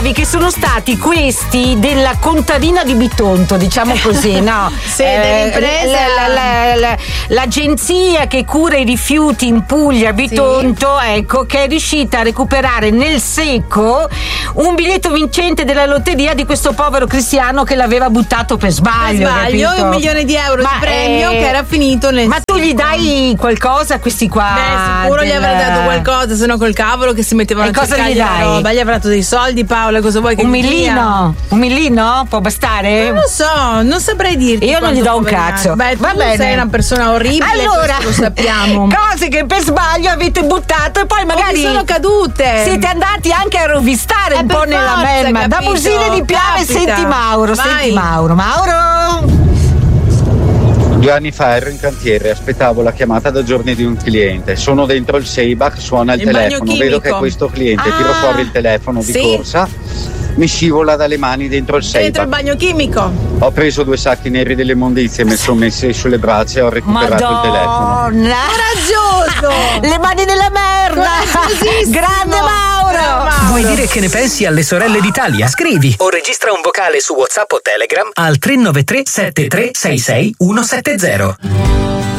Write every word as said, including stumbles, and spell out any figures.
soldi che sono stati questi della contadina di Bitonto, diciamo così, no? Sì, dell'impresa. La, la, la, l'agenzia che cura i rifiuti in Puglia, Bitonto, sì. Ecco, che è riuscita a recuperare nel secco un biglietto vincente della lotteria di questo povero cristiano che l'aveva buttato per sbaglio. Per sbaglio, capito? un milione di euro ma di premio eh, che era finito nel Ma tu gli dai qualcosa a questi qua? Beh, sicuro del... gli avrà dato qualcosa, se no col cavolo che si mettevano e a cercare la roba. Gli avrà dato dei soldi, Paola, cosa vuoi che un gli millino? dia? Un millino? Può bastare? Non lo so, non saprei dirti. Io non gli do un cazzo. Beh, tu va bene. Sei una persona orribile, allora, lo sappiamo. Cose che per sbaglio avete buttato e poi magari sono cadute. Siete andati anche a rovistare è un po' nella melma. Da Busine di Piave, senti Mauro, Vai. senti Mauro. Mauro! Due anni fa ero in cantiere, aspettavo la chiamata da giorni di un cliente. Sono dentro il Seibac, suona il, il telefono, vedo che è questo cliente, ah, tiro fuori il telefono di sì. corsa, mi scivola dalle mani dentro il Seibac. Dentro il bagno chimico. Ho preso due sacchi neri delle immondizie, mi sono messi sulle braccia e ho recuperato Madonna. il telefono. Coraggioso! Le mani nella merda! Grande Mauro! Mauro! Vuoi dire che ne pensi alle sorelle d'Italia? Scrivi o registra un vocale su WhatsApp o Telegram al tre nove tre sette tre sei sei uno sette zero.